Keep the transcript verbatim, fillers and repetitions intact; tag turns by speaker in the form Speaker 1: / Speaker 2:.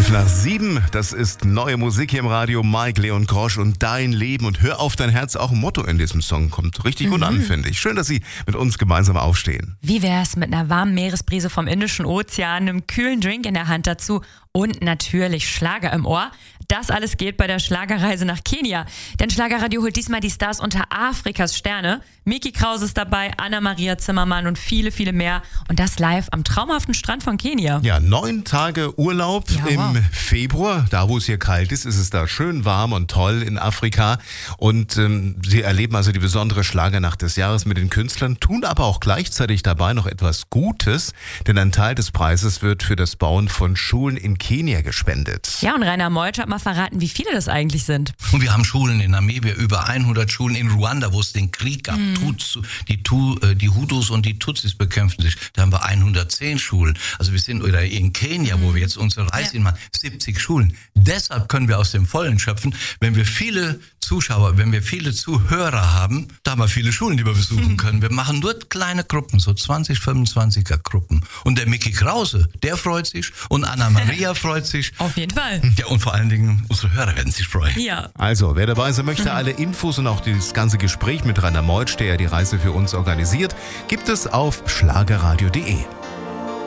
Speaker 1: Fünf nach sieben, das ist neue Musik hier im Radio. Mike, Leon Grosch und Dein Leben. Und hör auf dein Herz, auch ein Motto in diesem Song. Kommt richtig gut an, finde ich. Schön, dass Sie mit uns gemeinsam aufstehen.
Speaker 2: Wie wär's mit einer warmen Meeresbrise vom Indischen Ozean, einem kühlen Drink in der Hand dazu und natürlich Schlager im Ohr? Das alles geht bei der Schlagerreise nach Kenia. Denn Schlagerradio holt diesmal die Stars unter Afrikas Sterne. Miki Krause ist dabei, Anna-Maria Zimmermann und viele, viele mehr. Und das live am traumhaften Strand von Kenia.
Speaker 1: Ja, neun Tage Urlaub
Speaker 2: Ja,
Speaker 1: im
Speaker 2: wow.
Speaker 1: Februar. Da, wo es hier kalt ist, ist es da schön warm und toll in Afrika. Und ähm, Sie erleben also die besondere Schlagernacht des Jahres mit den Künstlern, tun aber auch gleichzeitig dabei noch etwas Gutes. Denn ein Teil des Preises wird für das Bauen von Schulen in Kenia gespendet.
Speaker 2: Ja, und Rainer Meutsch hat mal verraten, wie viele das eigentlich sind.
Speaker 3: Und wir haben Schulen in Namibia, über hundert Schulen in Ruanda, wo es den Krieg gab.
Speaker 2: Mhm.
Speaker 3: Tutsu, die, tu, äh, die Hutus und die Tutsis bekämpften sich. Da haben wir hundertzehn Schulen. Also wir sind, oder in Kenia, wo wir jetzt unsere Reise
Speaker 2: Ja.
Speaker 3: machen, siebzig Schulen. Deshalb können wir aus dem Vollen schöpfen. Wenn wir viele Zuschauer, wenn wir viele Zuhörer haben, da haben wir viele Schulen, die wir besuchen können. Wir machen nur kleine Gruppen, so zwanzig, fünfundzwanziger Gruppen. Und der Miki Krause, der freut sich und Anna-Maria freut sich.
Speaker 2: Auf jeden Fall.
Speaker 3: Ja, und vor allen Dingen unsere Hörer werden sich freuen.
Speaker 2: Ja.
Speaker 1: Also, wer dabei sein möchte, alle Infos und auch das ganze Gespräch mit Rainer Meutsch, der ja die Reise für uns organisiert, gibt es auf schlagerradio punkt de.